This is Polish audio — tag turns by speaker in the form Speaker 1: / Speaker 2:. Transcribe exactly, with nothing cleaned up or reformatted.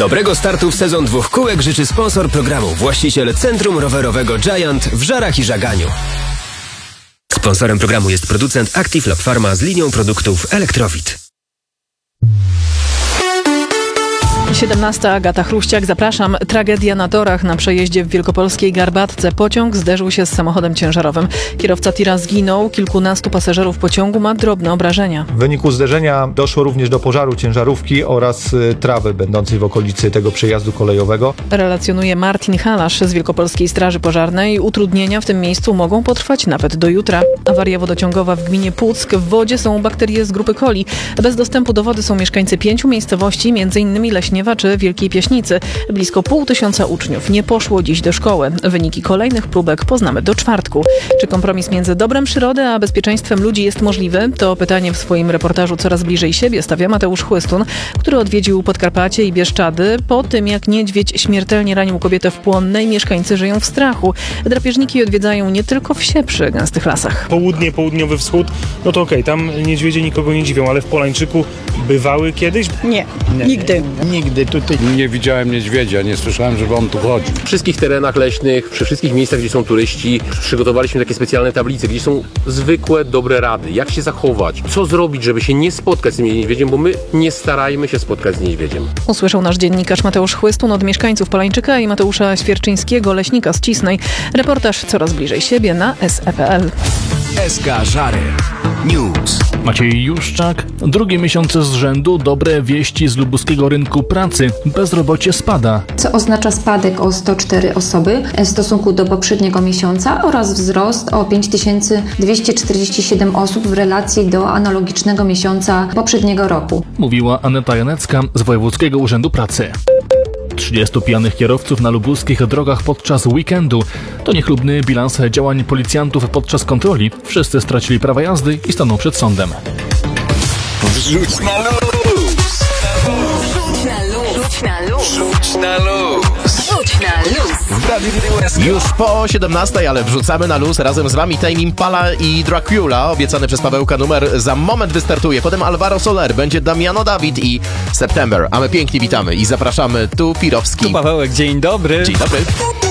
Speaker 1: Dobrego startu w sezon dwóch kółek życzy sponsor programu, właściciel Centrum Rowerowego Giant w Żarach i Żaganiu. Sponsorem programu jest producent Active Lab Pharma z linią produktów Elektrowid.
Speaker 2: siedemnasta Agata Chruściak, zapraszam. Tragedia na torach na przejeździe w wielkopolskiej Garbatce. Pociąg zderzył się z samochodem ciężarowym. Kierowca tira zginął, kilkunastu pasażerów pociągu ma drobne obrażenia.
Speaker 3: W wyniku zderzenia doszło również do pożaru ciężarówki oraz y, trawy będącej w okolicy tego przejazdu kolejowego.
Speaker 2: Relacjonuje Martin Halasz z Wielkopolskiej Straży Pożarnej. Utrudnienia w tym miejscu mogą potrwać nawet do jutra. Awaria wodociągowa w gminie Puck. W wodzie są bakterie z grupy coli. Bez dostępu do wody są mieszkańcy pięciu miejscowości, między innymi Leśniewa czy Wielkiej Piaśnicy. Blisko pół tysiąca uczniów nie poszło dziś do szkoły. Wyniki kolejnych próbek poznamy do czwartku. Czy kompromis między dobrem przyrody a bezpieczeństwem ludzi jest możliwy? To pytanie w swoim reportażu Coraz bliżej siebie stawia Mateusz Chłystun, który odwiedził Podkarpacie i Bieszczady. Po tym, jak niedźwiedź śmiertelnie ranił kobietę w Płonnej, mieszkańcy żyją w strachu. Drapieżniki odwiedzają nie tylko wsie przy gęstych lasach.
Speaker 4: Południe, południowy wschód, no to okej, okay, tam niedźwiedzie nikogo nie dziwią, ale w Polańczyku bywały kiedyś?
Speaker 5: Nie, nie nigdy.
Speaker 6: Nigdy tutaj nie widziałem niedźwiedzia, nie słyszałem, żeby on tu chodził.
Speaker 7: W wszystkich terenach leśnych, przy wszystkich miejscach, gdzie są turyści, przygotowaliśmy takie specjalne tablice, gdzie są zwykłe, dobre rady. Jak się zachować, co zrobić, żeby się nie spotkać z tym niedźwiedziem, bo my nie starajmy się spotkać z niedźwiedziem.
Speaker 2: Usłyszał nasz dziennikarz Mateusz Chłystun od mieszkańców Polańczyka i Mateusza Świerczyńskiego, leśnika z Cisnej. Reportaż Coraz bliżej siebie na S E kropka p l.
Speaker 1: S K Żary News.
Speaker 8: Maciej Juszczak. Drugie miesiące z rzędu dobre wieści z lubuskiego rynku pracy. Bezrobocie spada.
Speaker 9: Co oznacza spadek o sto cztery osoby w stosunku do poprzedniego miesiąca oraz wzrost o pięć tysięcy dwieście czterdzieści siedem osób w relacji do analogicznego miesiąca poprzedniego roku.
Speaker 8: Mówiła Aneta Janecka z Wojewódzkiego Urzędu Pracy. trzydziestu pijanych kierowców na lubuskich drogach podczas weekendu. To niechlubny bilans działań policjantów podczas kontroli. Wszyscy stracili prawa jazdy i staną przed sądem.
Speaker 1: Wrzuć na luz!
Speaker 10: Wrzuć na luz! Wrzuć na luz!
Speaker 1: Wrzuć na luz!
Speaker 10: Wrzuć na luz!
Speaker 11: Już po siedemnastej, ale wrzucamy na luz razem z wami Tame Impala i Dracula. Obiecany przez Pawełka numer za moment wystartuje. Potem Alvaro Soler, będzie Damiano David i September. A my pięknie witamy i zapraszamy. Tu Pirowski.
Speaker 12: Tu Pawełek, dzień dobry.
Speaker 11: Dzień dobry.